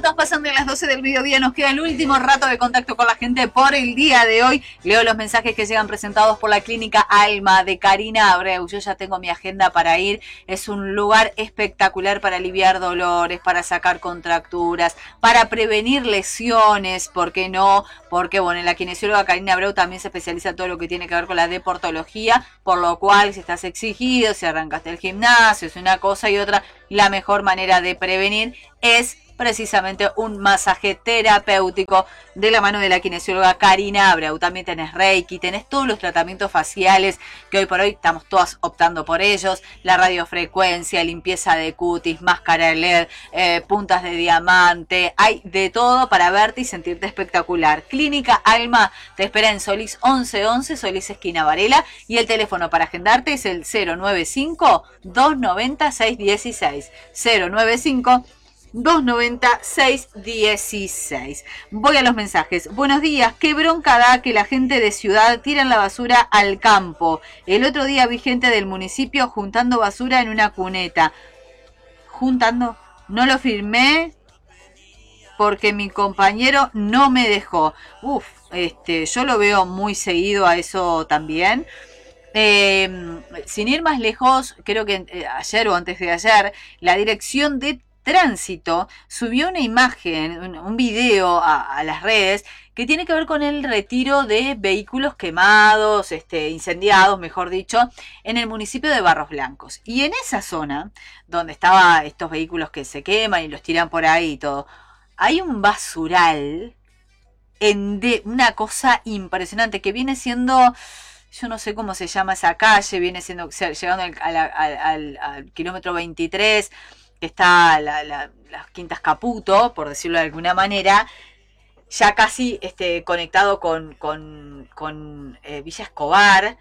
minutos pasan de las 12 del mediodía. Nos queda el último rato de contacto con la gente por el día de hoy. Leo los mensajes que llegan presentados por la Clínica Alma de Karina Abreu. Yo ya tengo mi agenda para ir. Es un lugar espectacular para aliviar dolores, para sacar contracturas, para prevenir lesiones, ¿por qué no? Porque, bueno, la kinesióloga Karina Abreu también se especializa en todo lo que tiene que ver con la deportología, por lo cual, si estás exigido, si arrancaste el gimnasio, es una cosa y otra, la mejor manera de prevenir es precisamente un masaje terapéutico de la mano de la kinesióloga Karina Abreu. También tenés Reiki, tenés todos los tratamientos faciales que hoy por hoy estamos todas optando por ellos, la radiofrecuencia, limpieza de cutis, máscara LED, puntas de diamante, hay de todo para verte y sentirte espectacular. Clínica Alma te espera en Solís 1111, Solís esquina Varela, y el teléfono para agendarte es el 095-290-616, 095-290-616. Voy a los mensajes. Buenos días, qué bronca da que la gente de ciudad tiran la basura al campo. El otro día vi gente del municipio juntando basura en una cuneta. Juntando, no lo firmé porque mi compañero no me dejó. Yo lo veo muy seguido a eso también. Sin ir más lejos, creo que ayer o antes de ayer, la dirección de Tránsito subió una imagen, un video a las redes que tiene que ver con el retiro de vehículos quemados, incendiados, mejor dicho, en el municipio de Barros Blancos. Y en esa zona, donde estaban estos vehículos que se queman y los tiran por ahí y todo, hay un basural una cosa impresionante que viene siendo... Yo no sé cómo se llama esa calle, viene siendo llegando al kilómetro 23, que está las Quintas Caputo, por decirlo de alguna manera, ya casi conectado con Villa Escobar.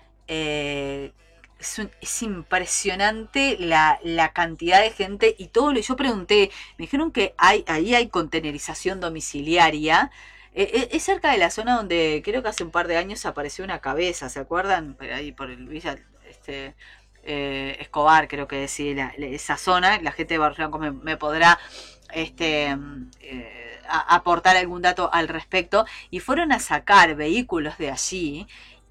Es impresionante la cantidad de gente y todo. Yo pregunté, me dijeron que ahí hay contenerización domiciliaria. Es cerca de la zona donde creo que hace un par de años apareció una cabeza, ¿se acuerdan? Ahí por el Villa Escobar, creo que sí, esa zona. La gente de Barros Blancos me podrá aportar algún dato al respecto. Y fueron a sacar vehículos de allí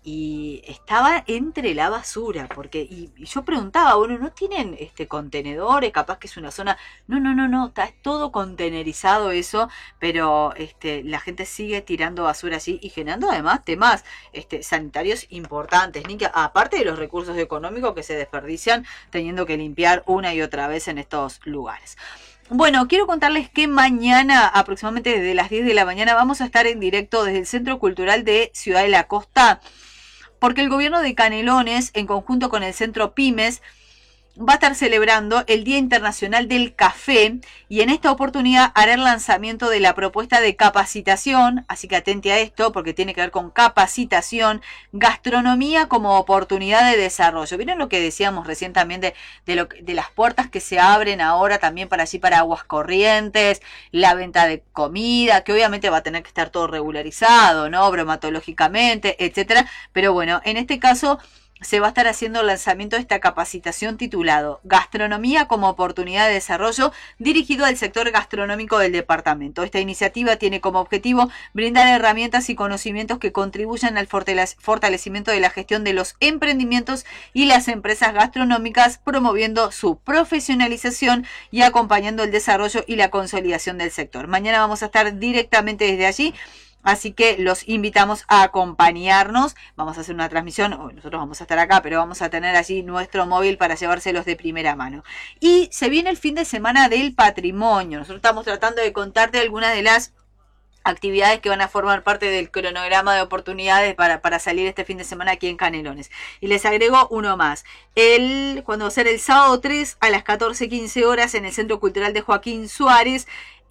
y estaba entre la basura, y yo preguntaba, bueno, ¿no tienen contenedores? Capaz que es una zona... No, está todo contenerizado eso, pero la gente sigue tirando basura allí y generando además temas sanitarios importantes, ni que, aparte de los recursos económicos que se desperdician teniendo que limpiar una y otra vez en estos lugares. Bueno, quiero contarles que mañana, aproximadamente desde las 10 de la mañana, vamos a estar en directo desde el Centro Cultural de Ciudad de la Costa, porque el gobierno de Canelones, en conjunto con el Centro Pymes, va a estar celebrando el Día Internacional del Café y en esta oportunidad hará el lanzamiento de la propuesta de capacitación, así que atente a esto porque tiene que ver con capacitación, gastronomía como oportunidad de desarrollo. ¿Vieron lo que decíamos recién también de las puertas que se abren ahora también para Aguas Corrientes, la venta de comida, que obviamente va a tener que estar todo regularizado, ¿no? Bromatológicamente, etcétera, pero bueno, en este caso se va a estar haciendo el lanzamiento de esta capacitación titulado Gastronomía como oportunidad de desarrollo, dirigido al sector gastronómico del departamento. Esta iniciativa tiene como objetivo brindar herramientas y conocimientos que contribuyan al fortalecimiento de la gestión de los emprendimientos y las empresas gastronómicas, promoviendo su profesionalización y acompañando el desarrollo y la consolidación del sector. Mañana vamos a estar directamente desde allí. Así que los invitamos a acompañarnos. Vamos a hacer una transmisión, nosotros vamos a estar acá, pero vamos a tener allí nuestro móvil para llevárselos de primera mano. Y se viene el fin de semana del patrimonio. Nosotros estamos tratando de contarte algunas de las actividades que van a formar parte del cronograma de oportunidades para salir este fin de semana aquí en Canelones. Y les agrego uno más. Cuando va a ser el sábado 3 a las 14:15 horas en el Centro Cultural de Joaquín Suárez,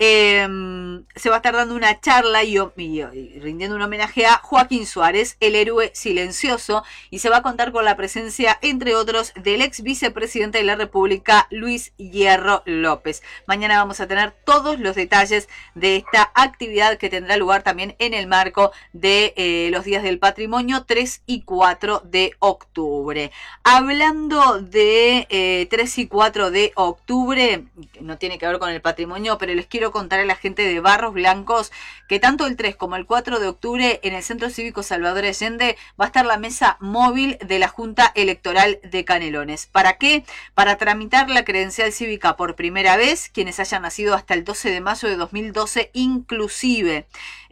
se va a estar dando una charla y rindiendo un homenaje a Joaquín Suárez, el héroe silencioso, y se va a contar con la presencia, entre otros, del ex vicepresidente de la República, Luis Hierro López. Mañana vamos a tener todos los detalles de esta actividad que tendrá lugar también en el marco de los Días del Patrimonio 3 y 4 de octubre. Hablando de 3 y 4 de octubre, no tiene que ver con el patrimonio, pero les quiero quiero contar a la gente de Barros Blancos que tanto el 3 como el 4 de octubre en el Centro Cívico Salvador Allende va a estar la mesa móvil de la Junta Electoral de Canelones. ¿Para qué? Para tramitar la credencial cívica por primera vez, quienes hayan nacido hasta el 12 de mayo de 2012 inclusive.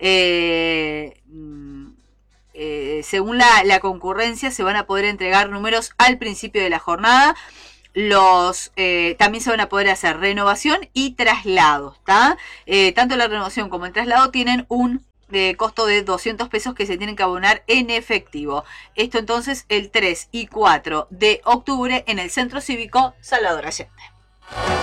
Según la concurrencia, se van a poder entregar números al principio de la jornada. También se van a poder hacer renovación y traslados, ¿tá? Tanto la renovación como el traslado tienen un costo de 200 pesos que se tienen que abonar en efectivo. Esto entonces el 3 y 4 de octubre en el Centro Cívico Salvador Allende.